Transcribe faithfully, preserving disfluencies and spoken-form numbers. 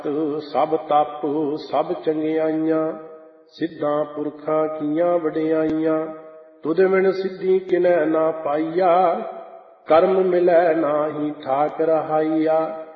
ਸਭ ਤਪ ਸਭ ਚੰਗਿਆਈਆਂ, ਸਿੱਧਾਂ ਪੁਰਖਾਂ ਕੀਆਂ ਵਡਿਆਈਆਂ। ਤੁਧ ਬਿਨ ਸਿੱਧੀ ਕਿਨੈ ਨਾ ਪਾਈਆ, ਕਰਮ ਮਿਲੈ ਨਾਹੀ ਠਾਕ ਰਹਾਈਆ।